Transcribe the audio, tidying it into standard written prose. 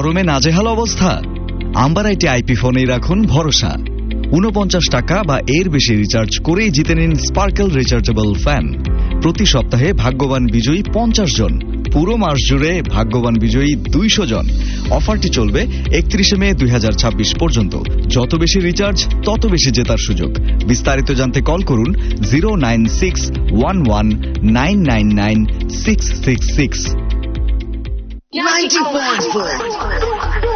গরমে নাজেহাল অবস্থা? আম্বার আইটি আইপি ফোনেই রাখুন ভরসা। 49 টাকা বা এর বেশি রিচার্জ করেই জিতে নিন স্পার্কেল রিচার্জেবল ফ্যান। প্রতি সপ্তাহে ভাগ্যবান বিজয়ী 50 জন, পুরো মাস জুড়ে ভাগ্যবান বিজয়ী 200 জন। অফারটি চলবে 31 মে 2026 পর্যন্ত। যত বেশি রিচার্জ তত বেশি জেতার সুযোগ। বিস্তারিত জানতে কল করুন 09611999666। 90.4